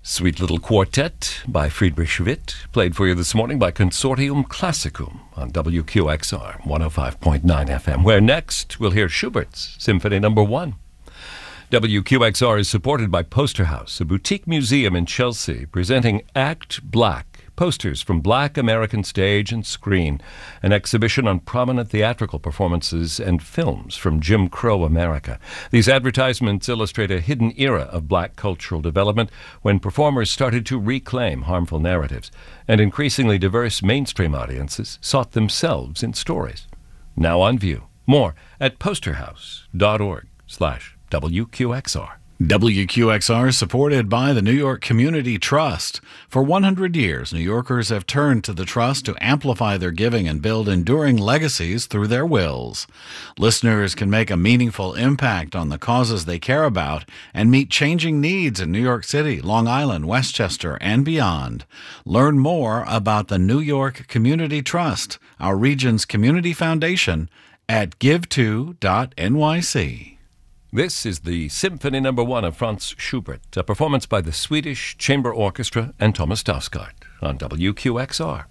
Sweet Little Quartet by Friedrich Schwitt, played for you this morning by Consortium Classicum on WQXR 105.9 FM, where next we'll hear Schubert's Symphony No. 1. WQXR is supported by Poster House, a boutique museum in Chelsea, presenting Act Black, posters from Black American stage and screen, an exhibition on prominent theatrical performances and films from Jim Crow America. These advertisements illustrate a hidden era of Black cultural development when performers started to reclaim harmful narratives, and increasingly diverse mainstream audiences sought themselves in stories. Now on view. More at posterhouse.org/WQXR. WQXR is supported by the New York Community Trust. For 100 years, New Yorkers have turned to the Trust to amplify their giving and build enduring legacies through their wills. Listeners can make a meaningful impact on the causes they care about and meet changing needs in New York City, Long Island, Westchester, and beyond. Learn more about the New York Community Trust, our region's community foundation, at give2.nyc. This is the Symphony No. 1 of Franz Schubert, a performance by the Swedish Chamber Orchestra and Thomas Dausgaard on WQXR.